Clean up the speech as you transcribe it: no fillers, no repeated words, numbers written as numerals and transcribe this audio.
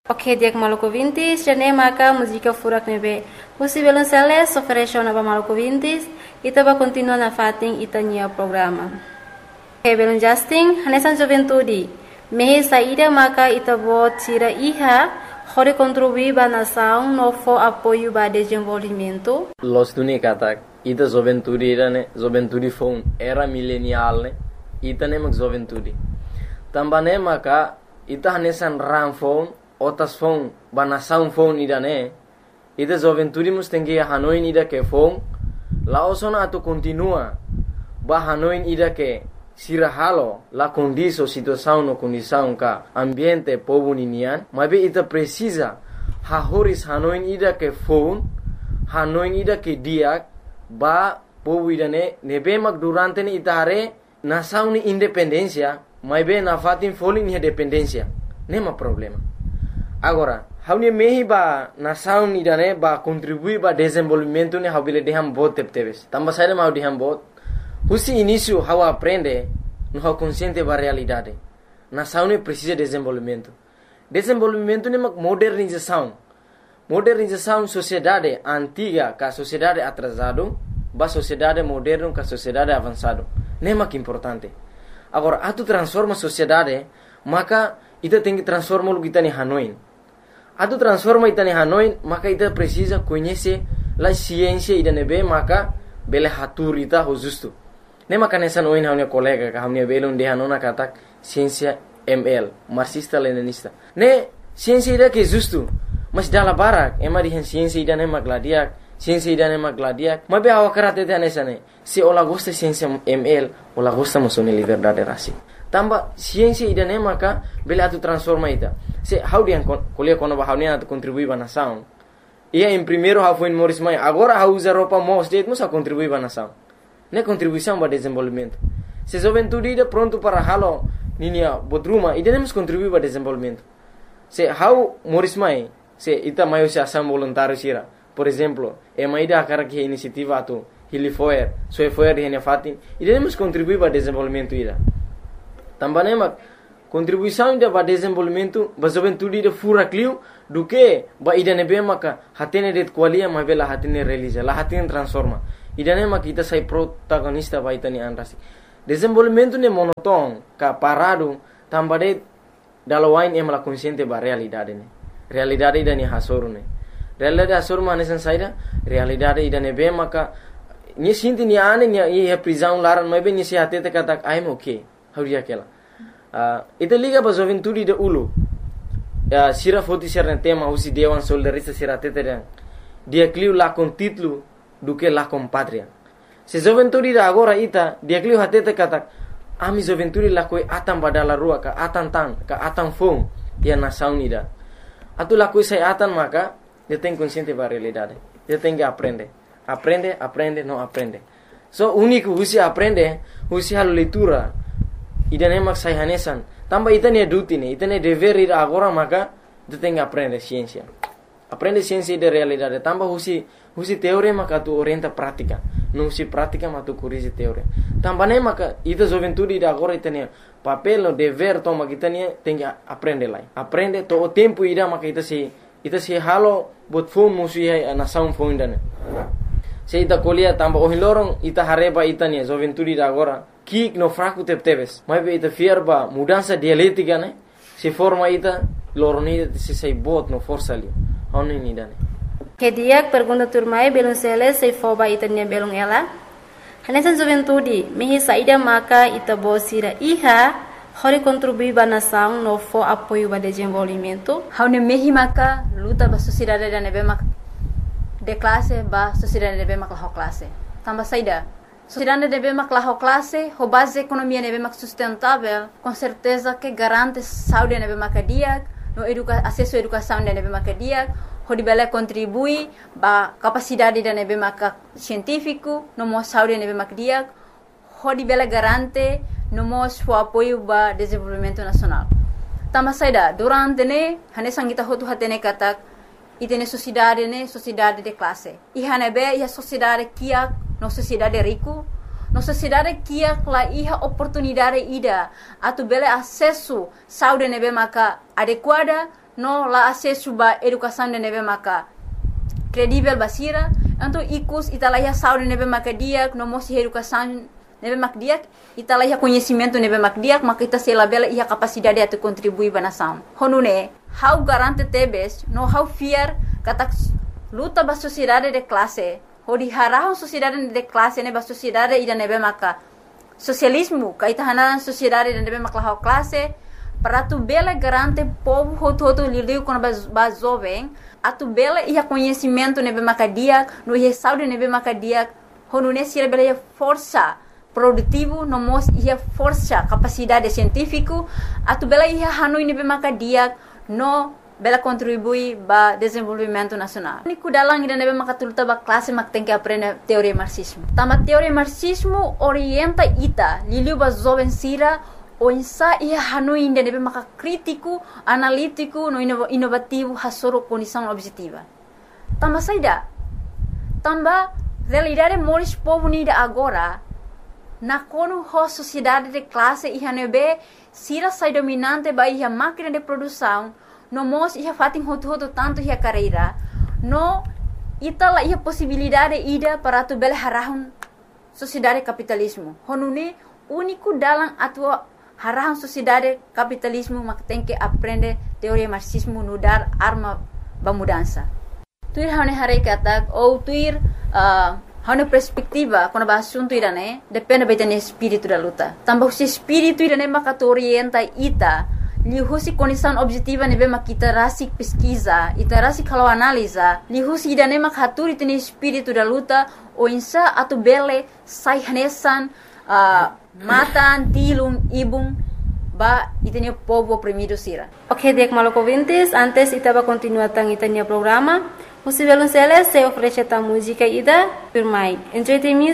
Ok, dia Maluku Vintis, jane maka música furak nebe. Husi Belonceles ofereceu na Maluku Vintis, ita ba continua na fating itanya programa. Ok, Belon Justin, hanesan juventude. Mehe saída maka ita bo tira iha, hore contribuir ba nação no for apoio ba desenvolvimento. Los tuni katak, ita juventude phone era milenial ne, ita ne mak juventude. Tambane maka ita hanesan ram phone, otas phone ba nação phone ida ne, ita juventude mus tengi hanoin ida ke phone, laosona atu continua ba hanoin ida ke sirahalo la condição situação no condição ka ambiente povo ninian, mas ita precisa hahoris hanoin ida ke phone, hanoin ida ke diak ba povo ida ne nebe mak durante ni ita hare nação ni independência, mas na fatin foling ni dependência, nema problema. Agora, haune mehi ba nação ida ne ba contribuir ba desenvolvimento ni habile deham bot tepteves. Tamba saída mau deham bot. Husi início how aprende, no how consciente ba realidade. Nação ne precisa de desenvolvimento. Desenvolvimento ne mak modernização. Modernização sociedade antiga ka sociedade atrasado, ba sociedade moderno ka sociedade avançado. Ne mak importante. Agora, atu transforma sociedade, maka ita tem que transformar o kita ni Hanoi. Atu transforma ita ni Hanoi, maka ita precisa conhecer la ciência ida nebe, maka bele hatur ita ho justo. Ne maka nessa noin haunia colega ka haunia belon de hanona katak ciência ML, marxista leninista. Ne ciência ida que justo, mas dala barak, ema di ciência ida ne magladiak, ciência ida ne magladiak. Mas be hawa karate te nessa ne. Se ola gosta ciência ML, ola gosta mosone liberdade rasi. Tamba ciência ida ne maka bele atu transforma ita. Se how dia kuliah kono ba haunia atu contribui ba nação. Ia em primeiro how foi em Morris Mai, agora how usa roupa mos deit musa contribui ba nação. Ne contribuição para desenvolvimento. Se juventude ida pronto para halo ninia bodruma, ida nemos contribuir para desenvolvimento. Se how Morris Mai, se ita maio se ação voluntário sira. Por exemplo, ema ida akara que iniciativa atu Hilifoer, Soefoer di Henefatin, ida nemos contribuir para desenvolvimento ida. Também ema contribuição ida para desenvolvimento, ba juventude ida fura clio do que ba ida nebe maka hatene det qualia ma bela hatene realiza, la hatene transforma. Ida ne mak kita sai protagonista ba itani anrasi. Desenvolvimento ne monoton ka parado tambade dalawain em la consciente ba realidade ne. Realidade ida ni hasoru ne. Realidade hasoru ma nesan saida, realidade ida ne be maka ni sinti ni ane ni e prisão laran ma be ni se hatete katak I'm okay. Hauria kela. Ita liga ba juventude de ulu. Sira foti serna tema usi dewan soldarista sira tete dan. Dia cliu la con título do que la compatria. Se juventude da agora ita, dia cliu hatete katak, ami juventude la koi atan badala rua ka atan tan, ka atan fong, dia nação nida. Atu la koi sai atan maka, dia tem consciente ba realidade. Dia tem que aprender. Aprende, não aprende. So único husi aprende, husi halu leitura. Ida nemak sai hanesan. Tamba ita ne duty ne, ita ne dever ida agora maka, dia tem que aprender ciência. Aprende ciência de realidade. Tamba husi teoria maka tu orienta prática. Não husi prática maka tu corrige teoria. Tamba ne maka ita juventude ida agora ita ne papel no dever toma kita ne tem que aprender lá. Aprende to o tempo ida maka ita se halo bot phone musi a nação phone dane. Se ita colia tamba o hilorong ita hareba ita ne juventude ida agora kik no fraco tepteves. Mas ita fierba mudança dialética ne se forma ita loroni se sai bot no força ali. Ono ini dane. Kediak pergunta turmai belum sele se foba itanya belum ela. Hanesan juventude mehi saída maka ita bosira iha hori contribuir ba nação no for apoio ba desenvolvimento. Haune mehi maka luta ba sociedade da nebe mak de classe ba sociedade nebe mak la classe. Tamba saída. Sociedade nebe mak la classe, ho base economia nebe mak sustentável, com certeza que garante saúde nebe mak diak, no acesso à educação nebe mak diak. Hodi bela contribui ba capacidade da nebe maka científico no mo saúde nebe mak diak, hodi bela garante no mo o apoio ba desenvolvimento nacional. Tama saida durante ne hane sangita hotu hatene katak itene sociedade de classe. I hanebe ia sociedade kia no sociedade rico, no sociedade kia la iha oportunidade ida atu bela acesso saúde nebe maka adequada no la acesso ba educação de nebe maka credível basira, então ikus italaya saúde nebe maka diak, no mosi educação nebe mak diak, italaya conhecimento nebe mak diak, maka ita se labela ia capacidade atu contribuir ba nação. Honune, how garante tebes, no how fear katak luta ba sociedade de classe, hodi harahon sociedade de classe ne ba sociedade ida nebe maka socialismo, kaita hanaran sociedade de nebe maka classe, para tu bela garante povo hoto liliu com ba jovem, atu bela ia conhecimento nebe maka diak, no ia saúde nebe maka diak, honune sira bela ia força produtivo, no mos ia força capacidade científico, atu bela ia hanui nebe maka diak, no bela contribui ba desenvolvimento nacional. Niku dalang ida nebe maka tuluta ba classe mak tem que aprender teoria marxismo. Tama teoria marxismo orienta ita liliu ba jovem sira o insa ia hanui ida nebe maka crítico, analítico, no inovativo hasoro condição objetiva. Tamba saida. Tamba realidade moris povo nida agora na kono ho sociedade de classe ia nebe sira sai dominante ba ia máquina de produção no mos ia fatin hoto tanto ia carreira no itala ia possibilidade ida para tu bel harahun sociedade capitalismo honune único dalam atua harahun sociedade capitalismo mak tem que aprender teoria marxismo no dar arma ba mudança tuir hane hare katak ou tuir hane perspectiva quando ba assunto irane depende betene espírito da luta tambah se espírito irane maka orienta ita lihusi condição objetiva nebe makita rasi pesquisa ita rasi kalau analisa lihusi idane mak haturi tene espírito da luta o insa atu bele sai hanesan matan tilum ibung ba itene povo oprimido sira. Ok, dek maloko vintes, antes itaba continua tang itanya programa. Musivelun Celes se oferece ta música ida per mai. Enjoy the music.